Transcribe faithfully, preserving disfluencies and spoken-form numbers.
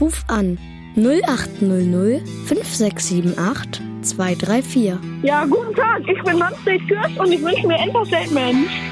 Ruf an null acht null null fünf sechs sieben acht zwei drei vier. Ja, guten Tag, ich bin Manfred Kürz und ich wünsche mir Entertainment.